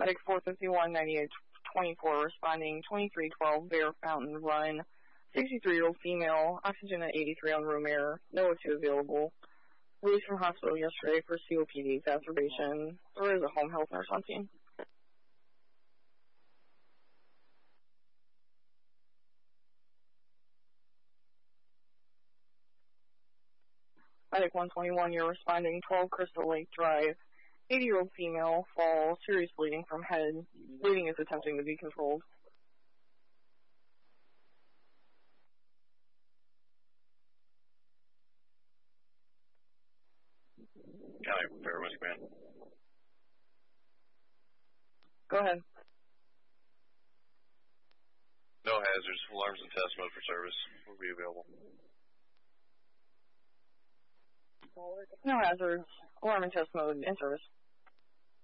Medic 451-9824 responding 2312 Bear Fountain Run. 63-year-old female, oxygen at 83 on room air, no O2 available. Released from hospital yesterday for COPD exacerbation. There is a home health nurse on scene. Medic 121, you're responding 12 Crystal Lake Drive. 80-year-old female, fall, serious bleeding from head. Bleeding is attempting to be controlled. County Paramedic Man. Go ahead. No hazards. Alarms and test mode for service will be available. No hazards. Alarm and test mode in service.